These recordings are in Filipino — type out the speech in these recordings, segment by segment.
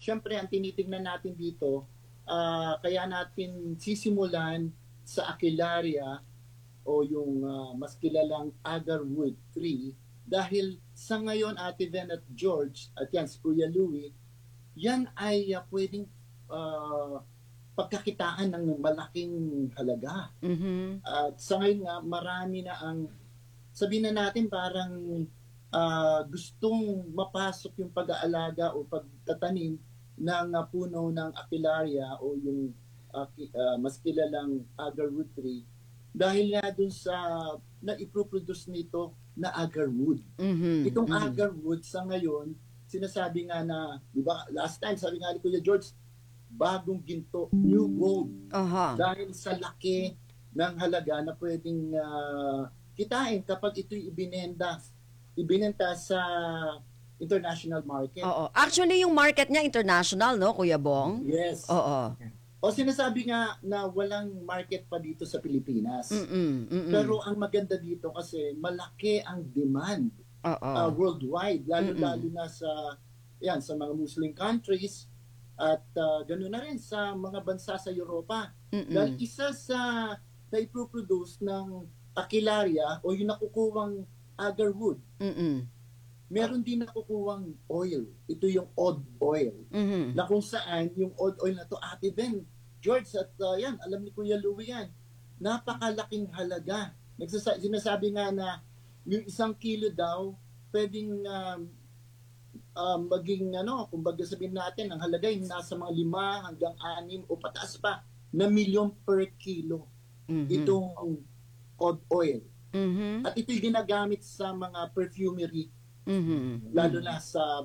syempre ang tinitingnan natin dito, kaya natin sisimulan sa Aquilaria o yung mas kilalang agarwood tree dahil sa ngayon Ate Ven at George at yan si Kuya Louie, yan ay pwedeng ah, pagkakitaan ng malaking halaga. Mhm. At sa ngayon nga, marami na ang, sabihin na natin parang gustong mapasok yung pag-aalaga o pagtatanim ng puno ng Aquilaria o yung mas kilalang agarwood tree dahil nga dun sa na-iproduce nito na agarwood. Mhm. Itong Mhm. agarwood sa ngayon, sinasabi nga na, di ba, last time sabi nga ni Kuya George, bagong ginto, new gold Aha. dahil sa laki ng halaga na pwedeng kitain kapag ito'y ibinenta sa international market. Oo. Actually, yung market niya international, no, Kuya Bong? Yes. Oo. O sinasabi nga na walang market pa dito sa Pilipinas. Mm. Mm. Pero ang maganda dito kasi malaki ang demand Oo. worldwide, lalo-lalo Mm. na sa mga Muslim countries at ganoon na rin sa mga bansa sa Europa. Dahil Mm. isa sa naiproduce ng Aquilaria o yung nakukuwang agarwood, Mm. meron din nakukuwang oil. Ito yung odd oil. Mhm. Na kung saan yung odd oil na to, Ate Ben, George at yan, alam ni Kuya Louie yan, napakalaking halaga. Sinasabi nga na yung 1 kilo daw, pwedeng maging kumbaga sabihin natin, ang halaga yung nasa mga 5 hanggang 6 o pataas pa na milyon per kilo Mhm. itong odd oil. Mhm. At ito'y ginagamit sa mga perfumery, Mhm. lalo Mhm. na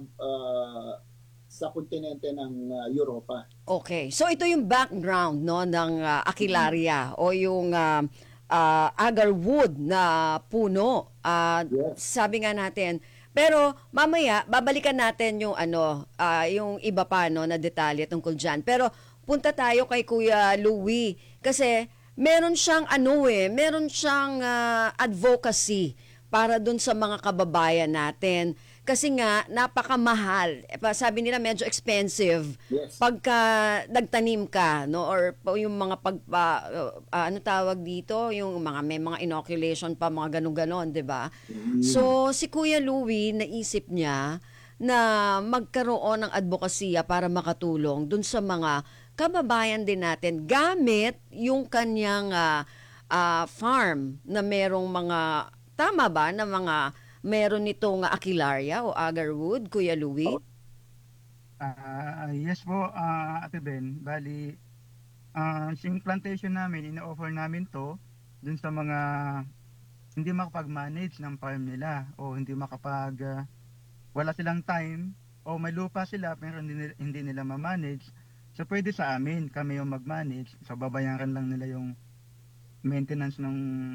sa kontinente ng Europa. Okay. So ito yung background, no, ng Aquilaria o yung agarwood na puno. Yes. Sabi nga natin, pero mamaya babalikan natin yung yung iba pa, no, na detalye tungkol diyan. Pero punta tayo kay Kuya Louie kasi meron siyang advocacy para dun sa mga kababayan natin. Kasi nga, napakamahal. Sabi nila medyo expensive Yes. pagka nagtanim ka, no? Or yung mga ano tawag dito? Yung may mga inoculation pa, mga ganun-ganon, di ba? Mm. So, si Kuya Louie, naisip niya na magkaroon ng advokasya para makatulong dun sa mga kababayan din natin gamit yung kanyang farm na merong mga, tama ba, na mga meron nitong Aquilaria o agarwood, Kuya Louie? Yes po, Ate Ben. Bali, yung plantation namin, ina-offer namin to dun sa mga hindi makapag-manage ng farm nila o wala silang time o may lupa sila pero hindi nila ma-manage. So pwede sa amin, kami yung mag-manage. So babayaran lang nila yung maintenance ng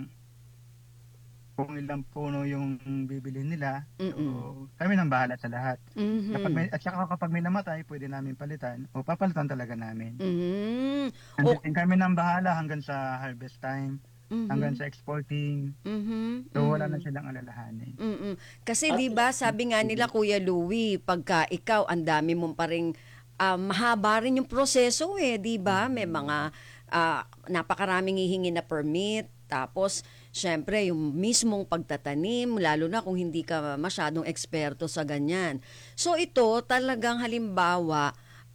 kung ilang puno yung bibili nila. So Mm-mm. kami nang bahala sa lahat. Mhm. At saka kapag may namatay, pwede namin palitan o papalitan talaga namin. Mhm. O Andiyan kami nang bahala hanggang sa harvest time, hanggang mhm. sa exporting. Mhm. So wala na Mhm. silang alalahanin. Mm. Kasi At 'di ba sabi nga nila Kuya Louie, pagka ikaw ang dami mong pa ring mahaba rin yung proseso 'di ba? May mga napakaraming hihingi na permit. Tapos, syempre, yung mismong pagtatanim, lalo na kung hindi ka masyadong eksperto sa ganyan. So, ito talagang halimbawa,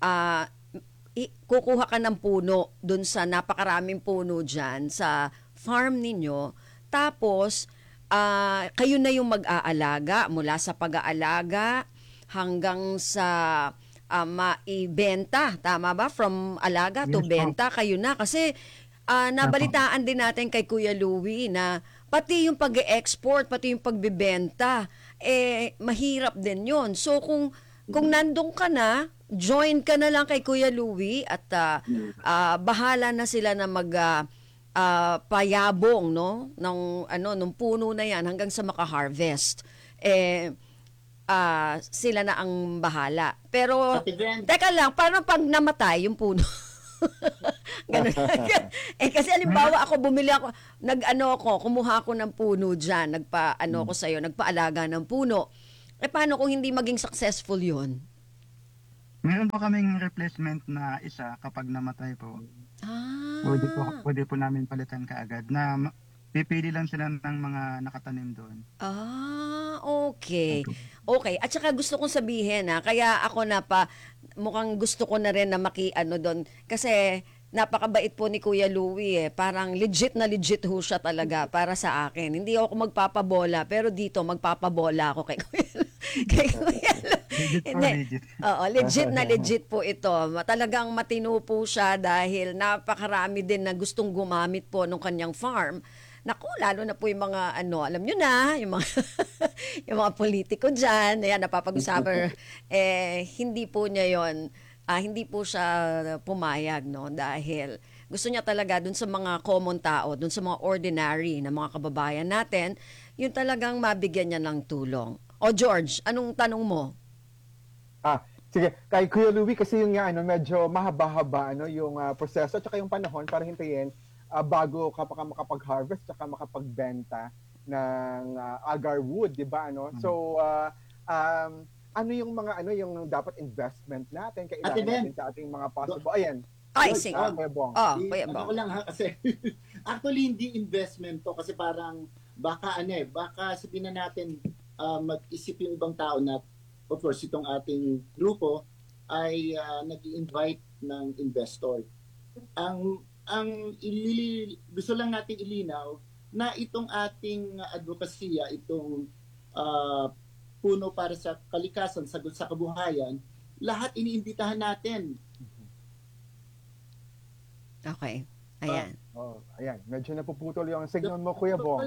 kukuha ka ng puno dun sa napakaraming puno dyan sa farm ninyo. Tapos, kayo na yung mag-aalaga mula sa pag-aalaga hanggang sa maibenta. Tama ba? From alaga to Yes po. benta, kayo na. Kasi Apo. nabalitaan din natin kay Kuya Louie na pati yung pag-export, pati yung pagbebenta, mahirap din yon. So, kung nandun ka na, join ka na lang kay Kuya Louie at bahala na sila na payabong, no, nung puno na yan hanggang sa maka-harvest. Sila na ang bahala. Pero Ate Ben, teka lang, parang pag namatay yung puno. Ganun. Kasi Meron, halimbawa kumuha ako ng puno diyan, ko sa nagpaalaga ng puno. Paano kung hindi maging successful 'yon? Meron po kaming replacement na isa kapag namatay po. Ah. Pwede po namin palitan kaagad na pipili lang sila ng mga nakatanim doon. Okay. Okay. At saka gusto kong sabihin kaya ako mukhang gusto ko na rin na maki-ano doon. Kasi napakabait po ni Kuya Louie. Parang legit na legit ho siya talaga para sa akin. Hindi ako magpapabola, pero dito magpapabola ako kay Kuya kay Kuya Legit po, Hindi. legit. Oo, legit na legit po ito. Talagang matino po siya dahil napakarami din na gustong gumamit po nung kanyang farm. Naku, lalo na po yung mga alam nyo na, yung mga yung mga politiko diyan, ayan napapag-usapan hindi po niya 'yon. Hindi po siya pumayag no dahil gusto niya talaga dun sa mga common tao, dun sa mga ordinary na mga kababayan natin, yung talagang mabigyan niya ng tulong. O George, anong tanong mo? Ah, sige. Kay Kuya Louie, kasi yung nga, medyo mahaba-haba, yung proseso at saka yung panahon para hintayin bago ka pa makapag-harvest at makapagbenta ng agar wood, di ba? So, ano yung mga, yung dapat investment natin, Ate kailangan Ben, natin sa ating mga possible. Ayan. Ay, George, sige. Kuya Bong. Kuya Ano Bong. ko lang kasi actually hindi investment to kasi parang baka sabihin na natin mag-isip yung ibang tao na of course itong ating grupo ay nag-invite ng investor. Gusto lang natin ilinaw na itong ating advokasya, itong puno para sa kalikasan, sagot sa kabuhayan, lahat iniimbitahan natin. Okay. Ayan. Ayan. Medyo napuputol yung signal mo, Kuya Bong.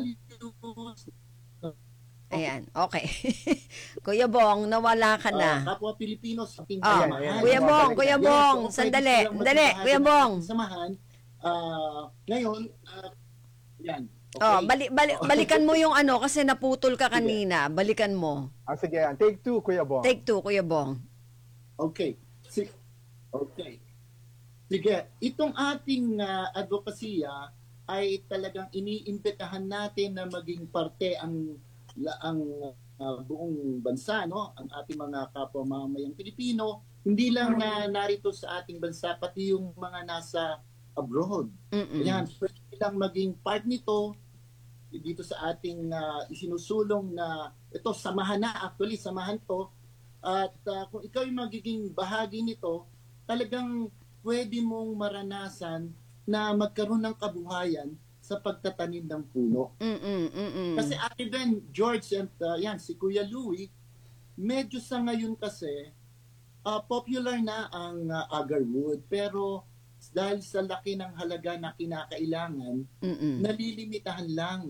Ayan. Okay. Kuya Bong, nawala ka na. Kapwa Pilipino sa ating Ayan, samahan. Kuya Bong, Yes, Kuya Yes, Bong, so sandali. pwede silang Sandali, magbahagi Kuya ng Bong. ating samahan. Ngayon, yan. Okay. Balikan mo yung kasi naputol ka kanina. Balikan mo. Sige, yan. Take 2, Kuya Bong. Take 2, Kuya Bong. Okay. Okay. Sige, itong ating advokasya ay talagang iniimbitahan natin na maging parte ang buong bansa, ang ating mga kapwa mamamayang Pilipino, hindi lang narito sa ating bansa, pati yung mga nasa abroad. Yan, pwede lang maging part nito dito sa ating isinusulong na ito, samahan to. At kung ikaw yung magiging bahagi nito, talagang pwede mong maranasan na magkaroon ng kabuhayan sa pagtatanim ng puno. Kasi Ate Ben, George, and si Kuya Louie, medyo sa ngayon kasi, popular na ang agarwood. Pero dahil sa laki ng halaga na kinakailangan, nalilimitahan lang.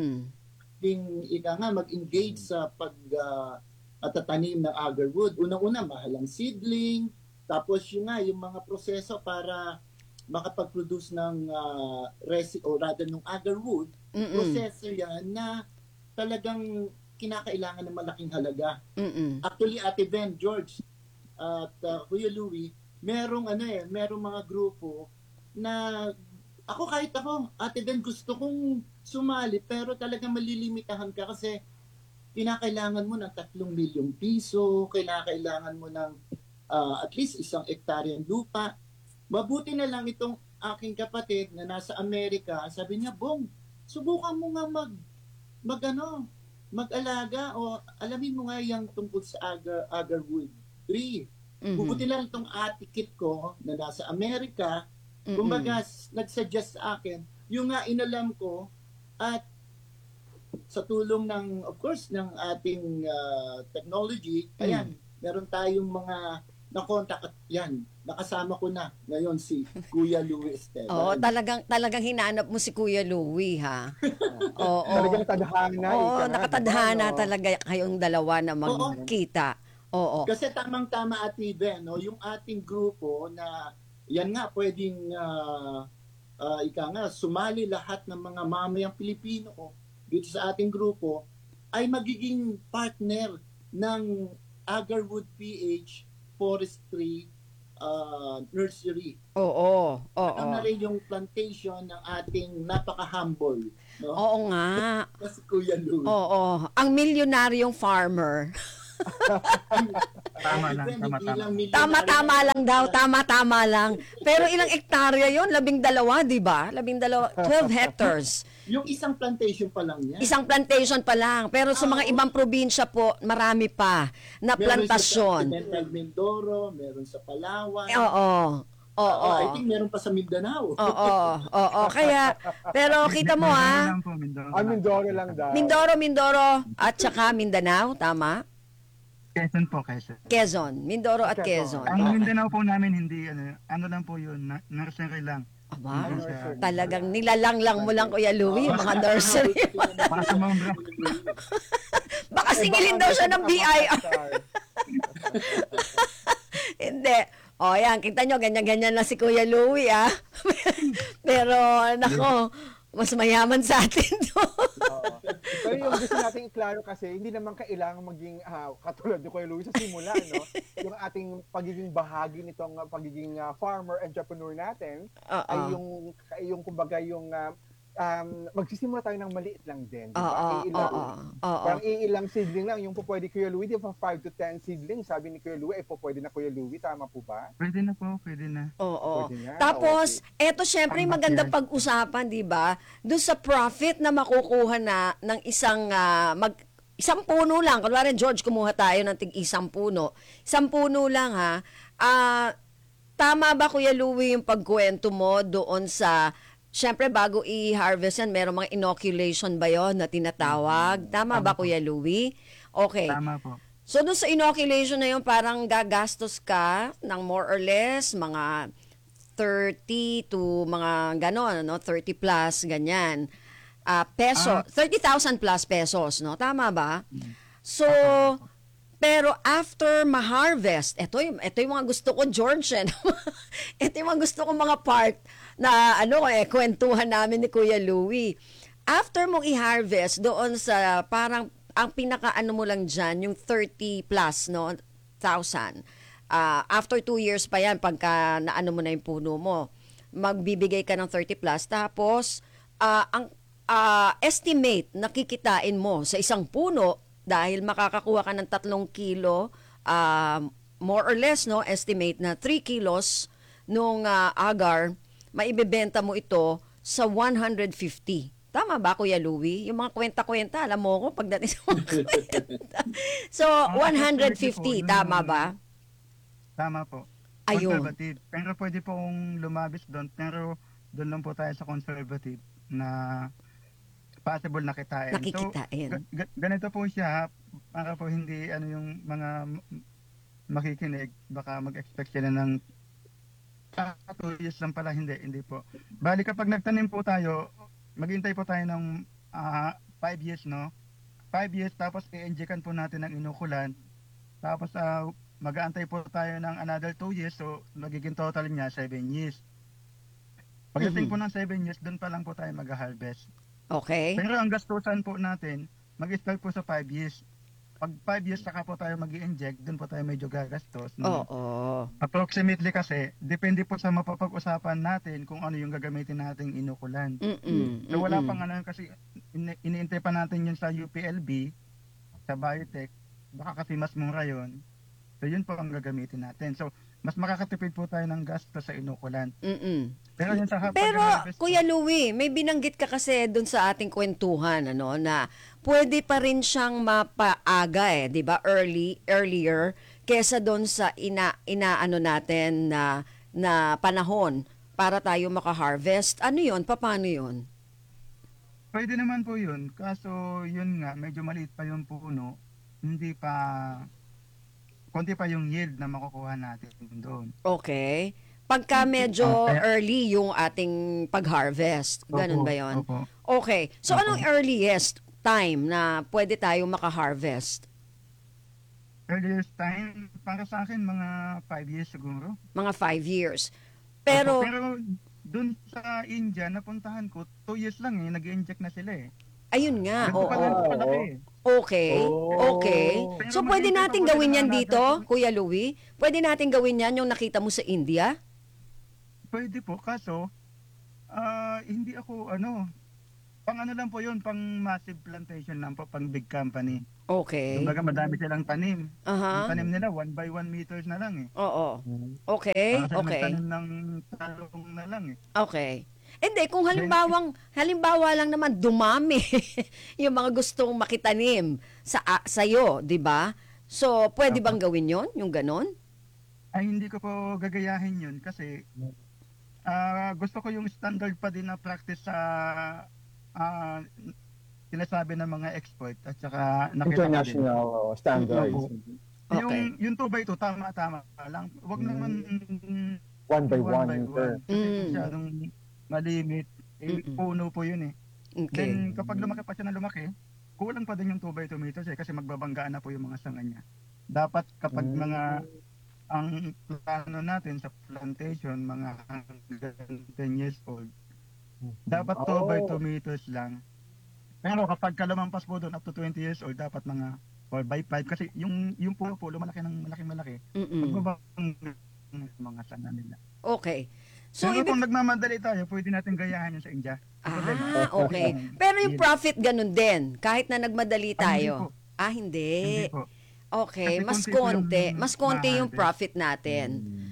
Mag-engage sa pagtatanim ng agarwood. Unang-una, mahalang seedling, tapos yung mga proseso para makapag-produce ng ng agarwood, proseso yan na talagang kinakailangan ng malaking halaga. Actually, Ate Ben, George, at Kuya Louie, merong mga grupo na kahit ako, Ate Ben, gusto kong sumali pero talagang malilimitahan ka kasi kinakailangan mo ng 3 milyong piso, kinakailangan mo ng at least 1 hektaryang lupa. Mabuti na lang itong aking kapatid na nasa Amerika, sabi niya, Bong, subukan mo nga mag-alaga o alamin mo nga yung tungkol sa agarwood tree. Buti lang itong atikit ko na nasa Amerika, kumbaga nag-suggest sa akin, yung nga inalam ko at sa tulong ng, of course, ng ating technology, ayan, meron tayong mga na-contact at yan, nakasama ko na ngayon si Kuya Louie Esteban. Oo, talagang hinanap mo si Kuya Louie, ha? Oo. Talagang tadhana. Oo, nakatadhana talaga kayong dalawa na magkita. Oo. Kasi tamang-tama, Ate Ben, yung ating grupo na yan nga, pwedeng sumali lahat ng mga mamayang Pilipino dito sa ating grupo ay magiging partner ng Agarwood PH Forestry Nursery. Oo. Na rin yung plantation ng ating napaka-humble. No? Oo nga. Kasi Kuya Louie. Oo. Ang milyonaryong farmer. Tama lang, Hindi tama. lang milyonaryo. Tama-tama lang daw, tama-tama lang. Pero ilang hektarya yon? 12, di ba? 12, 12 hectares. Yung isang plantation pa lang yan. Isang plantation pa lang. Pero sa mga ibang probinsya po, marami pa na Meron sa plantasyon. Occidental Mindoro, meron sa Palawan. Oo. Oo. I think meron pa sa Mindanao. Oo. Kaya, pero kita mo ha, Mindoro lang po, Mindoro lang. Mindoro lang daw. Mindoro, at saka Mindanao, tama? Quezon po, Quezon. Quezon. Mindoro at Quezon. Ang Mindanao po namin hindi, ano lang po yun, nursery lang. Aba, Hindi siya- talagang nilalang mo lang, Kuya Louie, yung mga nursery. Baka sumobra. Baka singilin daw siya ng BIR. Hindi. O, yan. Kita nyo, ganyan-ganyan na si Kuya Louie, ah. Pero, nako, mas mayaman sa atin to. Oo. Pero yung gusto nating iklaro kasi, hindi naman kailangan maging katulad ni Kuya Louie sa simula, no? Yung ating pagiging bahagi nitong pagiging farmer, entrepreneur natin, ay yung kumbaga yung magsisimula tayo ng maliit lang din. Di ba? Parang iilang seedling lang. Yung po pwede Kuya Louie, di ba 5 to 10 seedling, sabi ni Kuya Louie, po pwede na Kuya Louie, tama po ba? Pwede na po, pwede na. Oo. Pwede na, Tapos, eto syempre Ang maganda backyard. pag-usapan, 'di ba? Doon sa profit na makukuha na ng isang puno lang. Kunwari, George, kumuha tayo ng tig-isang puno. Isang puno lang ha. Tama ba, Kuya Louie, yung pagkwento mo doon sa syempre bago i-harvest yan, merong mga inoculation ba 'yon na tinatawag? Tama ba, Kuya Louie? Okay. Tama po. So, doon sa inoculation na yun, parang gagastos ka ng more or less mga 30 to mga ganon, no? 30 plus, ganyan. Peso, 30,000 plus pesos, no? Tama ba? So, pero after ma-harvest, ito yung mga gusto ko, George, ito yung mga gusto ko mga part na kwentuhan namin ni Kuya Louie. After mong i-harvest doon sa parang ang pinaka-ano mo lang dyan, yung 30 plus, no, 1,000. After 2 years pa yan, pagka naano mo na yung puno mo, magbibigay ka ng 30 plus. Tapos, ang estimate na kikitain mo sa isang puno, dahil makakakuha ka ng 3 kilo, more or less, no, estimate na 3 kilos nung agar, maibebenta mo ito sa 150. Tama ba, Kuya Louie? Yung mga kwenta-kwenta, alam mo ko pagdating sa mga kwenta. So, 150, tama ba? Tama po. Ayun. Conservative. Pero pwede pong lumabis doon, pero doon lang po tayo sa conservative na possible na kitain. Nakikitain. So, ganito po siya, para po hindi yung mga makikinig, baka mag-expect sila ng 2 years lang pala, hindi po. Bali kapag nagtanim po tayo, maghintay po tayo ng 5 years, no? 5 years, tapos i-injectan po natin ng inukulan. Tapos mag-aantay po tayo ng another 2 years, so magiging total niya 7 years. Pagdating po ng 7 years, doon pa lang po tayo mag-harvest. Okay. Pero ang gastusan po natin, mag-start po sa 5 years. Pag 5 years saka po tayo mag-i-inject, doon po tayo medyo gagastos. No? Oo. Approximately kasi, depende po sa mapapag-usapan natin kung ano yung gagamitin nating inukulan. So wala pang kasi iniintay pa natin yun sa UPLB, sa biotech, baka kasi mas mura yun. So yun po ang gagamitin natin. So mas makakatipid po tayo ng gasto sa inukulan. Pero yun sa Pero, pag-harvest, Kuya Louie, may binanggit ka kasi doon sa ating kwentuhan, na pwede pa rin siyang mapaaga, di ba? Earlier, kesa doon sa inaano natin na panahon para tayo maka-harvest. Ano yun? Paano yun? pwede naman po yun. Kaso yun nga, medyo maliit pa yung puno. Konti pa yung yield na makukuha natin doon. Okay. Pagka medyo early yung ating pag-harvest, ganun Opo, ba yun? opo. Okay. So, anong earliest time na pwede tayo maka-harvest? Earliest time, para sa akin, mga 5 years siguro. Mga 5 years. Pero, Pero doon sa India, napuntahan ko, 2 years lang nag-inject na sila eh. ayun nga. Ganito pa lang palaki eh. Okay. Okay. Pero So, pwede mag-iintay natin pa gawin yan ng dito, another- Kuya Louie? Pwede natin gawin yan yung nakita mo sa India? Pwede po, kaso, hindi ako, Pang ano lang po yun, pang massive plantation lang po, pang big company. Okay. Kumbaga madami silang tanim. Yung Aha. tanim nila 1 by 1 meters na lang eh. Oo. Mm. Okay, Parang sila okay. nagtanim ng talong na lang eh. Okay. Hindi, kung halimbawa lang naman dumami yung mga gustong makitanim sa'yo, di ba? So, pwede Opo. bang gawin yon yung ganon? Ay hindi ko po gagayahin yun kasi gusto ko yung standard pa din na practice sa ah, sinasabi ng mga expert at saka nakita ko din. International standards. Opo. Okay. Yung 2x2 tama lang. Wag naman 1 by 1 1 by 1 meter. kasi Mm. masyadong malimit. Mm-mm. Puno po yun eh. Okay. Then kapag lumaki pa siya na lumaki, kulang pa din yung 2x2 meters eh kasi magbabanggaan na po yung mga sanga niya. Dapat kapag ang plano natin sa plantation mga hanggang 10 years old, dapat 2x2 meters lang. Pero kapag lumampas po doon up to 20 years old, dapat mga 4x5 kasi yung puno po lumaki ng malaki. Mm-mm. Magbabanggaan ng mga sanga nila. Okay. So, Pero kung nagmamadali tayo, pwede natin gayahan yun sa India. okay. Pero yung profit ganun din, kahit na nagmadali Hindi tayo. po. Hindi. Hindi po. Okay, Kasi mas konti po konti. yung Mas konti yung ma-harvest. profit natin.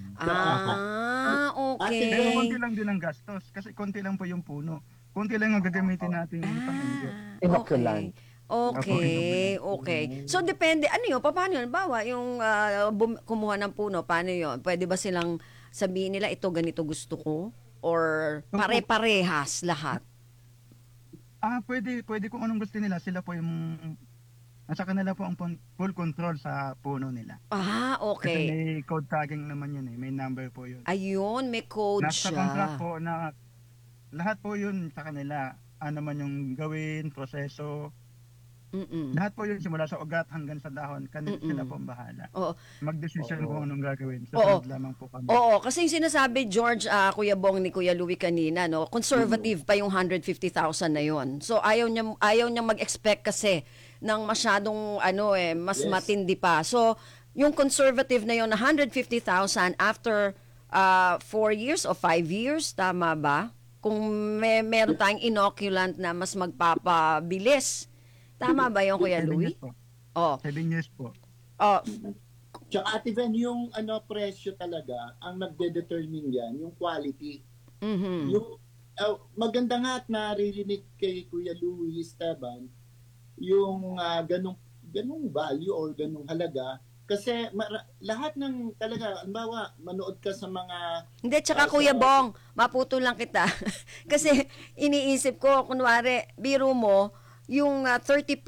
Pero konti Okay. lang din ang gastos kasi konti lang po yung puno. Konti lang ang gagamitin natin pang-inject. Inoculant. Okay, okay. So, depende, ano yun, paano yun? Bawa, yung kumuha ng puno, paano yun? Pwede ba silang sabihin nila, ito ganito gusto ko? Or pare-parehas lahat? Pwede kung anong gusto nila, sila po yung nasa kanila po ang full control sa puno nila. Kasi Okay. may code tagging naman yun eh, may number po yun. Ayun, may code Nasa contract siya. po na lahat po yun sa kanila. Ano man yung gawin, proseso, Mm-mm. lahat po yun simula sa ugat hanggang sa dahon, sila po ang bahala. Oo. Mag-decision kung anong gagawin. Oo. Susunod lamang po kami. Oo, kasi yung sinasabi, George, Kuya Bong ni Kuya Louie kanina, no, conservative pa yung 150,000 na yon. So ayaw niya mag-expect kasi ng masyadong mas Yes. matindi pa. So yung conservative na yon na 150,000 after 4 years o 5 years, tama ba? Kung meron tayong inoculant na mas magpapabilis. Tama ba yung Kuya 7 Louie? years po. Oh. 7 years po. Oh, Tsaka Ate Ven, yung presyo talaga, ang nagde-determine yan, yung quality. mhm. Yung maganda nga at naririnig kay Kuya Louie Esteban yung ganung value or ganung halaga kasi lahat ng talaga, halimbawa, manood ka sa mga Hindi, tsaka Kuya Bong, maputo lang kita. Kasi iniisip ko, kunwari, biro mo, yung 30,000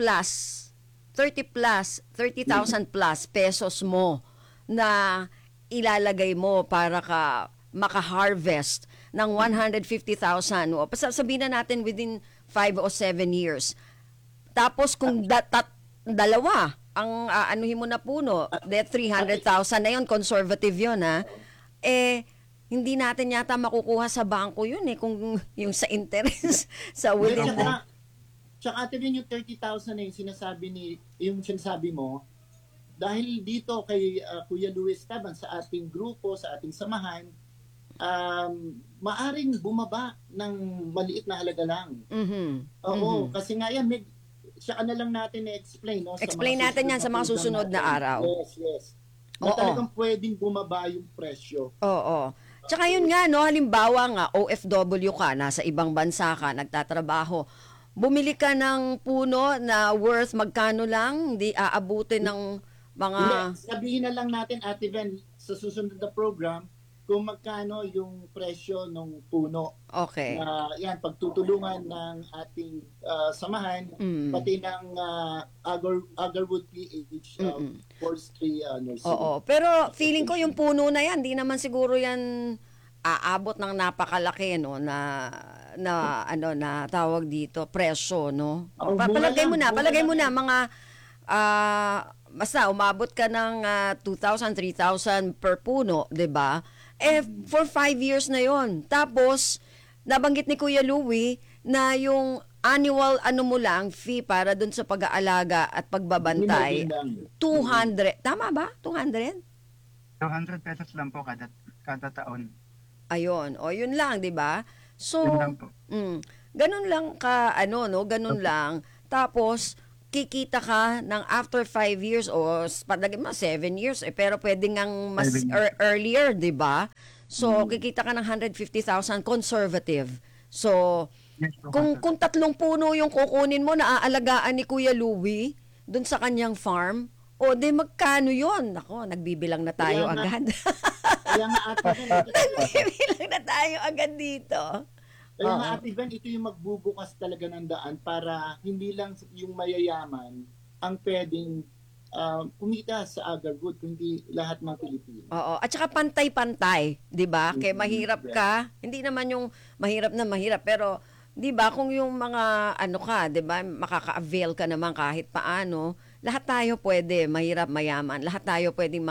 plus pesos mo na ilalagay mo para ka maka-harvest ng 150,000. O, sabihin na natin within 5 o 7 years. Tapos kung dalawa ang anuhin mo na puno, 300,000 na yun, conservative yun ha, hindi natin yata makukuha sa bangko yun kung yung sa interest, sa within the... Tsaka ate rin yung 30,000 na yung sinasabi mo, dahil dito kay Kuya Luis Taban sa ating grupo, sa ating samahan, maaring bumaba ng maliit na halaga lang. Oo, kasi nga yan, siya na lang natin na-explain. No, Explain natin yan sa mga susunod na araw. Yes. Na talagang pwedeng bumaba yung presyo. Oo. Tsaka yun nga, no, halimbawa nga, OFW ka, nasa ibang bansa ka, nagtatrabaho, bumili ka ng puno na worth magkano lang, hindi aabutin ng mga... Hindi, sabihin na lang natin, Ate Ven, sa susunod na program, kung magkano yung presyo ng puno. Okay. Yan, pagtutulungan ng ating samahan, pati ng Agarwood PH, Forestry Nursing. Oo. Pero feeling ko yung puno na yan, di naman siguro yan aabot ng napakalaki, no, na tawag dito, presyo, no? Palagay mo na mga basta umabot ka ng 2,000, 3,000 per puno, 'di ba? For 5 years na 'yon. Tapos nabanggit ni Kuya Louie na yung annual mo lang fee para dun sa pag-aalaga at pagbabantay 200. Tama ba? 200? 200 pesos lang po kada taon. Ayun. O yun lang, 'di ba? So Yun lang po. ganun lang ka, ano, no, ganun lang. Tapos, kikita ka ng after 5 years o padagin mo 7 years, pero pwede ngang mas 7 years. earlier, di ba? So, kikita ka ng 150,000 conservative. So, Yes po, kung 3 puno yung kukunin mo, naaalagaan ni Kuya Louie dun sa kanyang farm, o di magkano yon? Nako, nagbibilang na tayo Kaya nga- agad. Kaya nga Ate Van, Nagbibilang na tayo agad dito. kaya nga Ate Van, ito yung magbubukas talaga ng daan para hindi lang yung mayayaman ang pwedeng kumita sa Agarwood, kundi lahat ng Pilipino. Oo, at saka pantay-pantay, 'di ba? Kaya Mhm. mahirap ka, hindi naman yung mahirap na mahirap, pero 'di ba kung yung mga ano ka, 'di ba, makaka-avail ka naman kahit paano, lahat tayo pwede, mahirap mayaman, lahat tayo pwedeng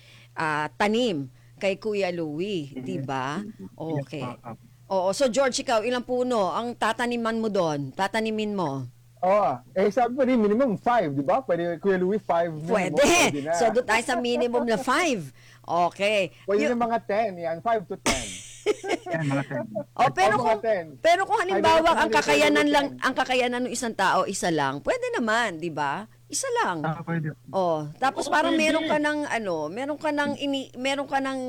tanim kay Kuya Louie, 'di ba? Okay. Yes po. Oo, so George, ikaw ilang puno ang tataniman mo doon? Tatanimin mo? Oo. Sabi pa rin, minimum 5, di ba? Pwede, Kuya Louie, 5 minimum. Pwede. na. So doon tayo sa minimum na 5. Okay. Pwede Yung- na mga 10, yan. 5 to 10. Yan, mga 10. Oh, pero mga kung 10. pero kung halimbawa ang Ay, kakayanan pwede lang, yan. ang kakayanan ng isang tao isa lang, pwede naman, 'di ba? Isa lang. Pwede. Oh, tapos Oo, parang pwede. meron ka ng meron ka ng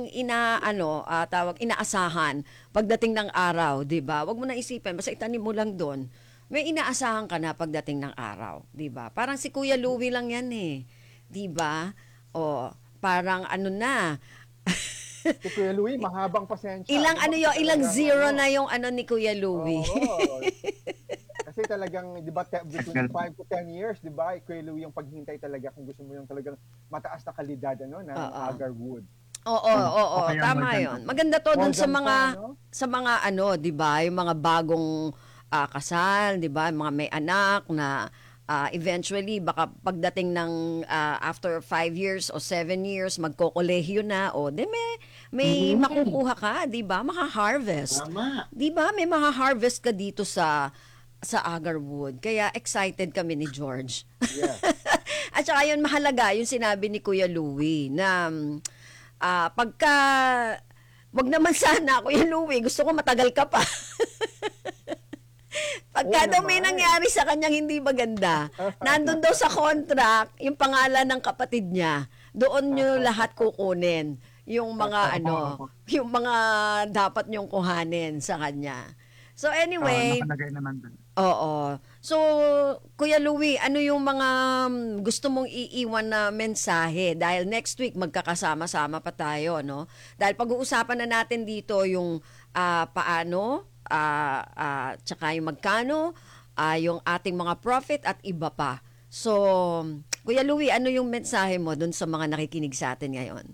inaasahan pagdating ng araw, 'di ba? Wag mo na isipin, basta itanim mo lang doon. May inaasahan ka na pagdating ng araw, 'di ba? Parang si Kuya Louie lang 'yan eh. 'Di ba? Oh, parang ano na. Si Kuya Louie, mahabang pasensya. Ilang Di ba? ano yo, ilang Talagang zero ano, na yung ano ni Kuya Louie. Oo. Kasi talagang, di ba, between 5 to 10 years, di ba, Kuya Louie, yung paghintay talaga kung gusto mo yung talagang mataas na kalidad, ano, na Oo. Agarwood. Oo, Okay, tama more than 'yon. Maganda 'to dun More sa than mga pa, no? sa mga ano, 'di ba, yung mga bagong kasal, 'di ba, mga may anak na eventually baka pagdating ng after 5 years o 7 years magkokolehiyo na o de may makukuha ka, 'di ba? Maka-harvest. Tama. 'Di ba? May maha-harvest ka dito sa Agarwood. Kaya excited kami ni George. Yes. At saka yun, mahalaga yung sinabi ni Kuya Louie na pagka, wag naman sana, Kuya Louie, gusto ko matagal ka pa. Pagka Oo daw may naman. nangyari sa kanyang hindi maganda, nandun daw sa contract, yung pangalan ng kapatid niya, doon nyo lahat kukunin. Yung mga yung mga dapat nyong kuhanin sa kanya. So anyway, Nakalagay naman dun. oo. So, Kuya Louie, ano yung mga gusto mong iiwan na mensahe? Dahil next week magkakasama-sama pa tayo, no? Dahil pag-uusapan na natin dito yung paano, tsaka yung magkano, yung ating mga profit at iba pa. So, Kuya Louie, ano yung mensahe mo dun sa mga nakikinig sa atin ngayon?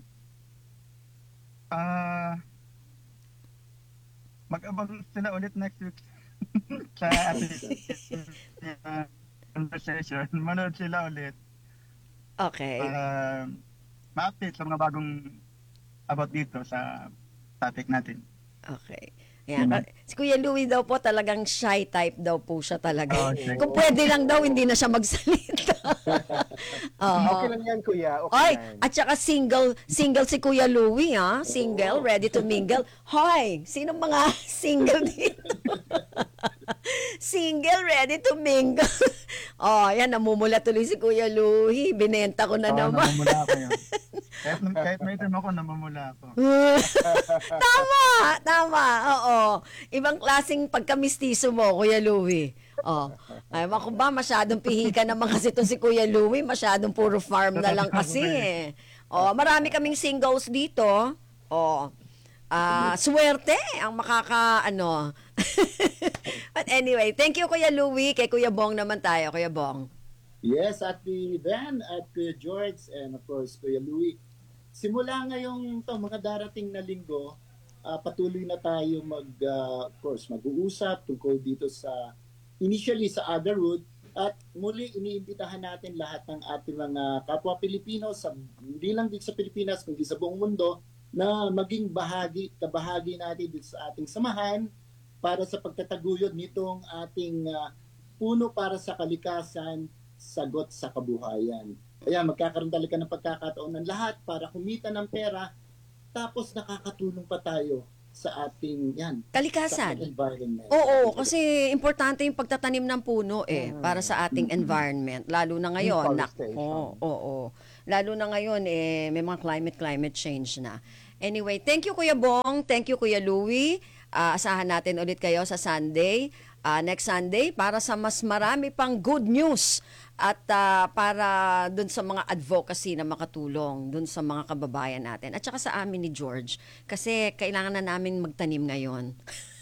Mag-abang sila ulit next week sa ating conversation. Manood sila ulit Okay. para ma-update sa mga bagong about dito sa topic natin. Okay. Ayan. Si Kuya Louie daw po talagang shy type daw po siya talaga. Okay. Kung pwede lang daw, hindi na siya magsalita. Oo. Okay lang yan, Kuya. Okay Ay, lang. at saka single si Kuya Louie, ha? Single, ready to mingle. Hoy, sino mga single dito? Single, ready to mingle. Oh, yan, namumula tuloy si Kuya Louie. Binenta ko na naman. Namumula ako yun. Kahit may item ako, namumula ako. Tama, oo. Ibang klaseng pagkamistiso mo, Kuya Louie. Oh. Ay, kung ba masyadong pihika naman kasi to si Kuya Louie, masyadong puro farm na lang kasi eh. Oh, marami kaming singles dito. Oh. Swerte ang ano. But anyway, thank you Kuya Louie, kay Kuya Bong naman tayo, Kuya Bong. Yes, at Van, at Kuya George, and of course, Kuya Louie. Simula ngayong mga darating na linggo, patuloy na tayo of course, mag-uusap tungkol dito initially sa Agarwood, at muli iniimbitahan natin lahat ng ating mga kapwa Pilipino, hindi lang dito sa Pilipinas, kundi sa buong mundo, na maging kabahagi natin dito sa ating samahan para sa pagtataguyod nitong ating puno para sa kalikasan, sagot sa kabuhayan. Kaya magkakaroon talaga ng pagkakataon ng lahat para kumita ng pera, tapos nakakatulong pa tayo sa ating Kalikasan. sa ating environment. Oo, kasi importante yung pagtatanim ng puno para sa ating environment. Lalo na ngayon, Deforestation. oo. Lalo na ngayon, may mga climate change na. Anyway, thank you Kuya Bong, thank you Kuya Louie. Asahan natin ulit kayo sa Sunday, next Sunday, para sa mas marami pang good news at para dun sa mga advocacy na makatulong dun sa mga kababayan natin. At saka sa amin ni George, kasi kailangan na namin magtanim ngayon.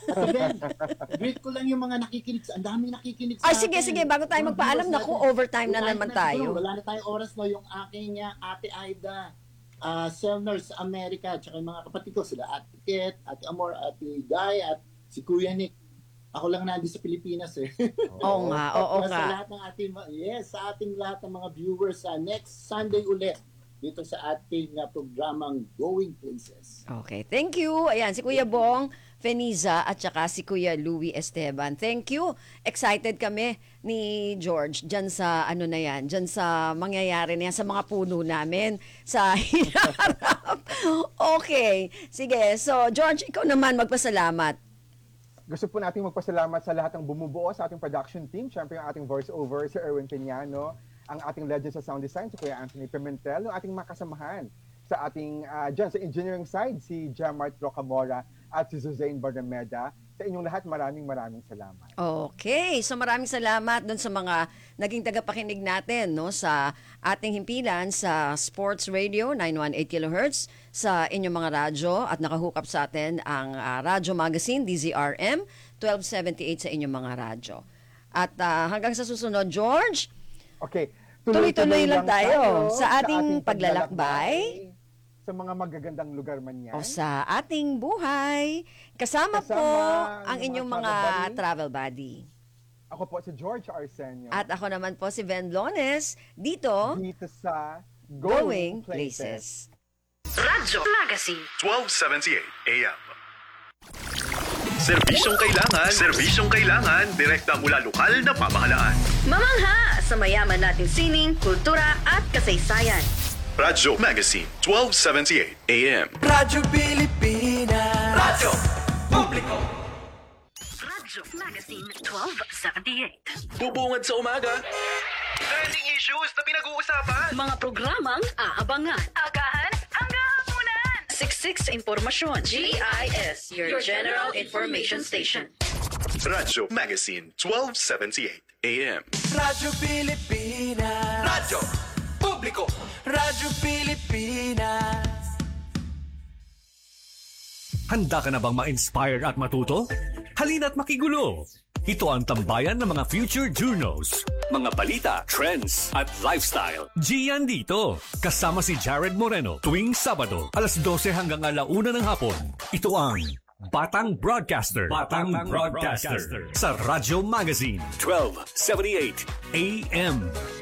Greet ko lang yung mga nakikinig. Ang daming nakikinig sa Ay, atin. sige, bago tayo Mga magpaalam, viewers naku, natin. overtime na naman tayo. Wala na tayong oras, no? Yung aking Ate Aida, Selner sa Amerika, tsaka yung mga kapatid ko, sila Ate Ket, Ate Amor, Ate Guy, at si Kuya Nick. Ako lang nandito sa Pilipinas eh. Oo nga. Sa lahat ng ating, sa ating lahat ng mga viewers, next Sunday ulit dito sa ating programang Going Places. Okay, thank you. Ayan, si Kuya Bong Feniza at saka si Kuya Louie Esteban. Thank you. Excited kami ni George dyan sa dyan sa mangyayari na yan, sa mga puno namin, sa hinaharap. Okay, sige. So, George, ikaw naman magpasalamat. Gusto po nating magpasalamat sa lahat ng bumubuo sa ating production team. Siyempre yung ating voice-over, si Erwin Peñano, ang ating legend sa sound design, si Kuya Anthony Pimentel, ang ating makasamahan sa ating, dyan sa engineering side, si Jamart Rocamora at si Suzanne Barnameda. Sa inyong lahat, maraming salamat. Okay, so maraming salamat dun sa mga naging tagapakinig natin sa ating himpilan sa Sports Radio 918 kHz sa inyong mga radyo at nakahook up sa atin ang Radyo Magazine DZRM 1278 sa inyong mga radyo. At hanggang sa susunod, George, Okay, tuloy-tuloy lang tayo sa ating paglalakbay sa mga magagandang lugar man yan. o sa ating buhay. Kasama po ang inyong mga travel buddy. Ako po si George Arsenio. At ako naman po si Ben Lones dito sa Going Places. Radyo Magazine 1278 AM. Serbisyong kailangan, direkta mula lokal na pamahalaan. Mamangha sa mayaman nating sining, kultura at kasaysayan. Radyo Magazine 1278 AM. Radyo Pilipinas. Radyo Publiko. Radyo Magazine 1278. Bubungad sa umaga. Trending issues na pinag-uusapan. Mga programang aabangan. Agahan hanggang hapunan. Siksik sa impormasyon. GIS, your General Information Station. Radyo Magazine 1278 AM. Radyo Pilipinas. Radyo Publiko. Radyo Pilipinas. Handa ka na bang ma-inspire at matuto? Halina't makigulo! Ito ang tambayan ng mga future journos, mga balita, trends, at lifestyle. Gian dito. Kasama si Jared Moreno tuwing Sabado, alas 12 hanggang 1:00 ng hapon. Ito ang Batang Broadcaster. Batang Broadcaster. Sa Radyo Magazine 1278 AM.